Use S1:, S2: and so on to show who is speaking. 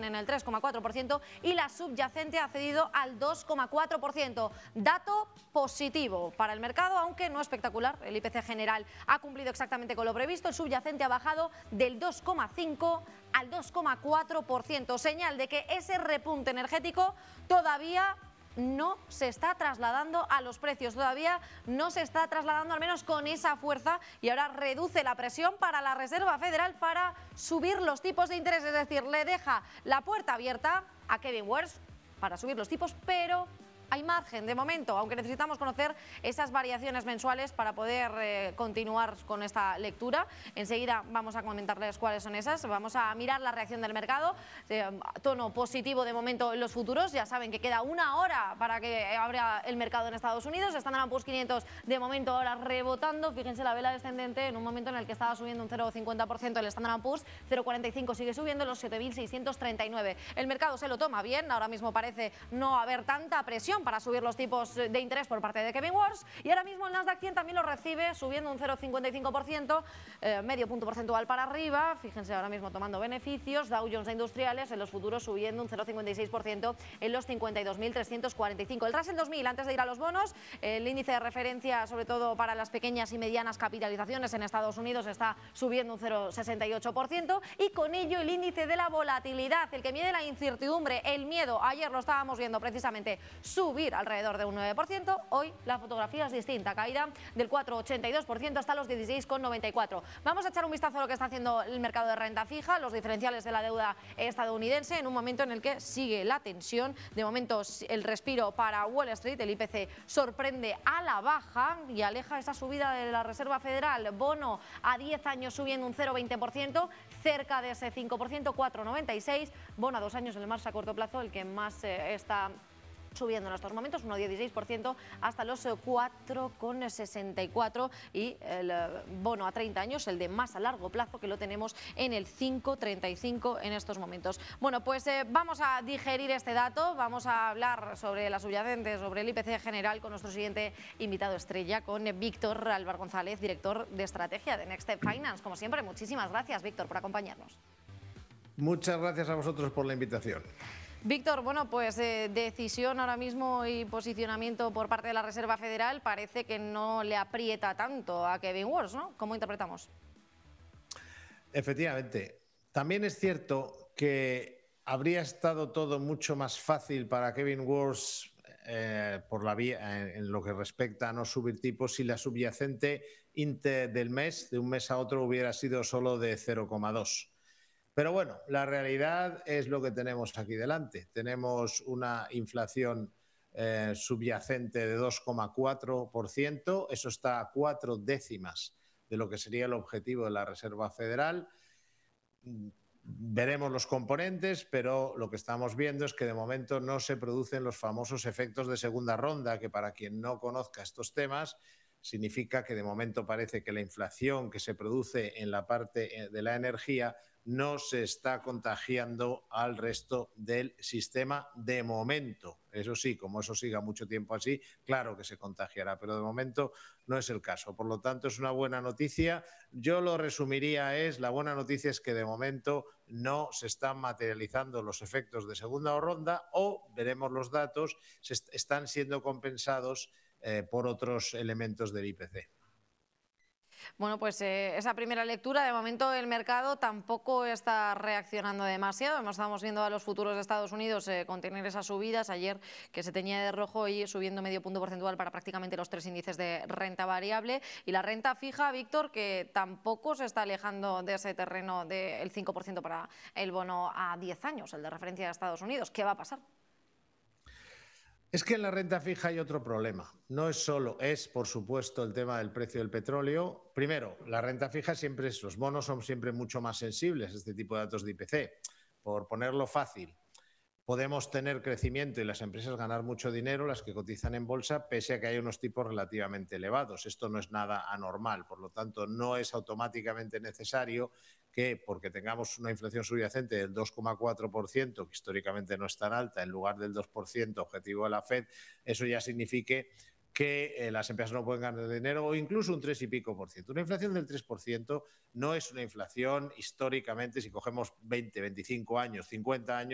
S1: en el 3,4% y la subyacente ha cedido al 2,4%. Dato positivo para el mercado, aunque no espectacular. El IPC general ha cumplido exactamente con lo previsto. El subyacente ha bajado del 2,5% al 2,4%. Señal de que ese repunte energético todavía no se está trasladando a los precios, todavía no se está trasladando al menos con esa fuerza, y ahora reduce la presión para la Reserva Federal para subir los tipos de interés, es decir, le deja la puerta abierta a Kevin Warsh para subir los tipos, pero hay margen de momento, aunque necesitamos conocer esas variaciones mensuales para poder continuar con esta lectura. Enseguida vamos a comentarles cuáles son esas. Vamos a mirar la reacción del mercado. Tono positivo de momento en los futuros. Ya saben que queda una hora para que abra el mercado en Estados Unidos. Standard & Poor's 500 de momento ahora rebotando. Fíjense la vela descendente en un momento en el que estaba subiendo un 0,50% el Standard & Poor's, 0,45 sigue subiendo los 7.639. El mercado se lo toma bien. Ahora mismo parece no haber tanta presión para subir los tipos de interés por parte de Kevin Warsh, y ahora mismo el Nasdaq 100 también lo recibe subiendo un 0,55%, medio punto porcentual para arriba. Fíjense ahora mismo tomando beneficios. Dow Jones de Industriales en los futuros subiendo un 0,56% en los 52.345. El Russell 2000, antes de ir a los bonos, el índice de referencia sobre todo para las pequeñas y medianas capitalizaciones en Estados Unidos está subiendo un 0,68%, y con ello el índice de la volatilidad, el que mide la incertidumbre, el miedo, ayer lo estábamos viendo precisamente subir alrededor de un 9%, hoy la fotografía es distinta, caída del 4,82% hasta los 16,94%. Vamos a echar un vistazo a lo que está haciendo el mercado de renta fija, los diferenciales de la deuda estadounidense, en un momento en el que sigue la tensión. De momento el respiro para Wall Street, el IPC sorprende a la baja y aleja esa subida de la Reserva Federal. Bono a 10 años subiendo un 0,20%, cerca de ese 5%, 4,96%. Bono a 2 años en el más a corto plazo, el que más está subiendo en estos momentos, 1,16% hasta los 4,64%, y el bono a 30 años, el de más a largo plazo, que lo tenemos en el 5,35 en estos momentos. Bueno, pues vamos a digerir este dato, vamos a hablar sobre la subyacente, sobre el IPC general con nuestro siguiente invitado estrella, con Víctor Álvar González, director de estrategia de Next Step Finance. Como siempre, muchísimas gracias, Víctor, por acompañarnos.
S2: Muchas gracias a vosotros por la invitación.
S1: Víctor, bueno, pues decisión ahora mismo y posicionamiento por parte de la Reserva Federal parece que no le aprieta tanto a Kevin Warsh, ¿no? ¿Cómo interpretamos?
S2: Efectivamente. También es cierto que habría estado todo mucho más fácil para Kevin Warsh por la vía en lo que respecta a no subir tipos si la subyacente del mes, de un mes a otro, hubiera sido solo de 0,2. Pero bueno, la realidad es lo que tenemos aquí delante. Tenemos una inflación subyacente de 2,4%. Eso está a 4 décimas de lo que sería el objetivo de la Reserva Federal. Veremos los componentes, pero lo que estamos viendo es que de momento no se producen los famosos efectos de segunda ronda, que para quien no conozca estos temas, significa que de momento parece que la inflación que se produce en la parte de la energía no se está contagiando al resto del sistema de momento. Eso sí, como eso siga mucho tiempo así, claro que se contagiará, pero de momento no es el caso. Por lo tanto, es una buena noticia. Yo lo resumiría la buena noticia es que de momento no se están materializando los efectos de segunda ronda, o veremos los datos, están siendo compensados por otros elementos del IPC.
S1: Bueno, pues esa primera lectura, de momento el mercado tampoco está reaccionando demasiado. Estamos viendo a los futuros de Estados Unidos contener esas subidas. Ayer que se teñía de rojo y subiendo medio punto porcentual para prácticamente los 3 índices de renta variable. Y la renta fija, Víctor, que tampoco se está alejando de ese terreno del 5% para el bono a 10 años, el de referencia de Estados Unidos. ¿Qué va a pasar?
S2: Es que en la renta fija hay otro problema. No es solo, por supuesto, el tema del precio del petróleo. Primero, la renta fija los bonos son siempre mucho más sensibles a este tipo de datos de IPC. Por ponerlo fácil, podemos tener crecimiento y las empresas ganar mucho dinero, las que cotizan en bolsa, pese a que hay unos tipos relativamente elevados. Esto no es nada anormal, por lo tanto, no es automáticamente necesario que, porque tengamos una inflación subyacente del 2,4%, que históricamente no es tan alta, en lugar del 2% objetivo de la FED, eso ya signifique que las empresas no pueden ganar dinero, o incluso un 3 y pico por ciento. Una inflación del 3% no es una inflación históricamente, si cogemos 20, 25 años, 50 años,